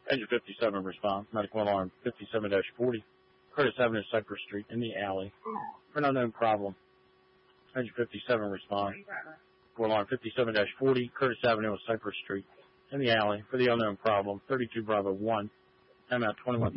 Engine 57 response. Medical alarm 57-40. Curtis Avenue, Cypress Street, in the alley. For an unknown problem. Engine 57 response. Medical alarm 57-40. Curtis Avenue, Cypress Street, in the alley. For the unknown problem. 32 Bravo 1. I'm at 21.